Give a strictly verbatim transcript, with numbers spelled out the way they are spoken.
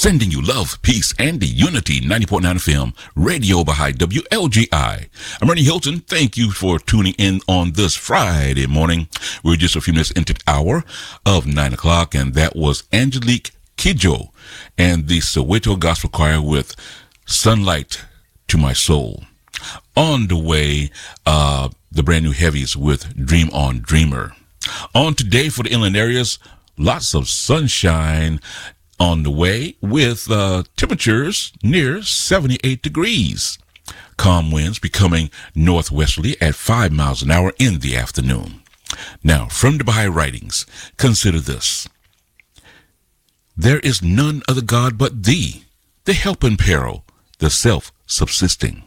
sending you love, peace, and the unity. ninety point nine F M, Radio Baha'i, W L G I. I'm Ernie Hilton. Thank you for tuning in on this Friday morning. We're just a few minutes into the hour of nine o'clock, and that was Angelique Kidjo and the Soweto Gospel Choir with Sunlight to My Soul. On the way, uh, the brand new heavies with Dream On Dreamer. On today for the inland areas, lots of sunshine on the way with uh, temperatures near seventy-eight degrees. Calm winds becoming northwesterly at five miles an hour in the afternoon. Now, from the Baha'i writings, consider this. There is none other God but thee, the help in peril, the self-subsisting.